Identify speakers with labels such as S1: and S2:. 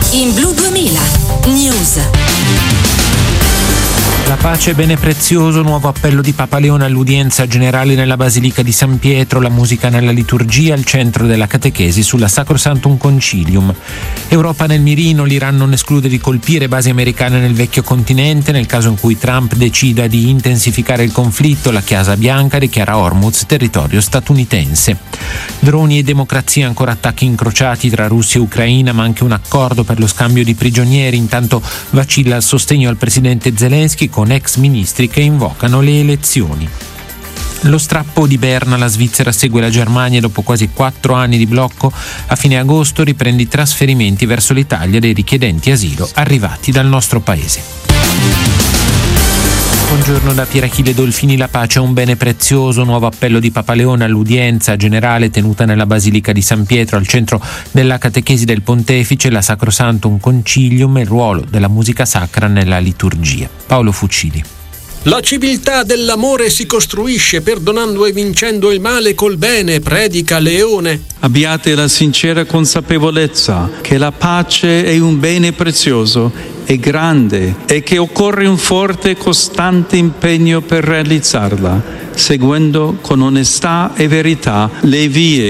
S1: In Blu 2000 News.
S2: La pace è bene prezioso, nuovo appello di Papa Leone all'udienza generale nella Basilica di San Pietro, la musica nella liturgia al centro della catechesi sulla Sacrosanctum Concilium. Europa nel mirino, l'Iran non esclude di colpire basi americane nel vecchio continente nel caso in cui Trump decida di intensificare il conflitto, la Casa Bianca dichiara Hormuz territorio statunitense. Droni e democrazia, ancora attacchi incrociati tra Russia e Ucraina, ma anche un accordo per lo scambio di prigionieri, intanto vacilla il sostegno al presidente Zelensky con ex ministri che invocano le elezioni. Lo strappo di Berna, la Svizzera segue la Germania e dopo quasi 4 anni di blocco a fine agosto riprende i trasferimenti verso l'Italia dei richiedenti asilo arrivati dal nostro paese. Buongiorno da Pier Achille Dolfini. La pace è un bene prezioso, nuovo appello di Papa Leone all'udienza generale tenuta nella Basilica di San Pietro, al centro della catechesi del Pontefice, la Sacrosanctum Concilium e il ruolo della musica sacra nella liturgia. Paolo Fucili.
S3: La civiltà dell'amore si costruisce perdonando e vincendo il male col bene, predica Leone.
S4: Abbiate la sincera consapevolezza che la pace è un bene prezioso e grande e che occorre un forte e costante impegno per realizzarla, seguendo con onestà e verità le vie